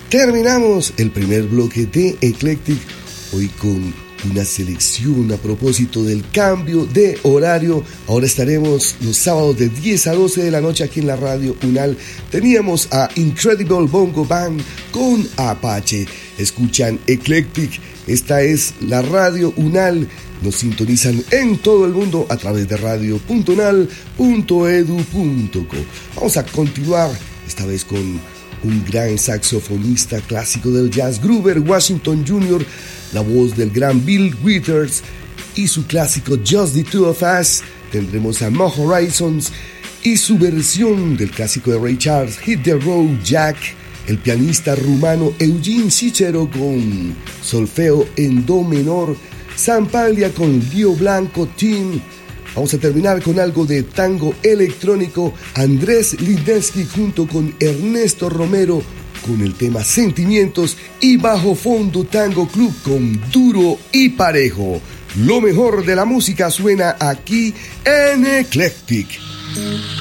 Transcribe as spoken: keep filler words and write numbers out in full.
Terminamos el primer bloque de Eclectic hoy con una selección a propósito del cambio de horario. Ahora estaremos los sábados de diez a doce de la noche aquí en la radio UNAL. Teníamos a Incredible Bongo Band con Apache. Escuchan Eclectic. Esta es la radio UNAL. Nos sintonizan en todo el mundo a través de radio punto unal punto edu punto co. Vamos a continuar esta vez con un gran saxofonista clásico del jazz, Grover Washington junior, la voz del gran Bill Withers y su clásico Just the Two of Us. Tendremos a Mo Horizons y su versión del clásico de Ray Charles, Hit the Road Jack. El pianista rumano Eugene Cicero con solfeo en do menor, Zampaglia con Lío Blanco Team. Vamos a terminar con algo de tango electrónico, Andrés Lindensky junto con Ernesto Romero con el tema Sentimientos, y Bajo Fondo Tango Club con Duro y Parejo. Lo mejor de la música suena aquí en Eclectic.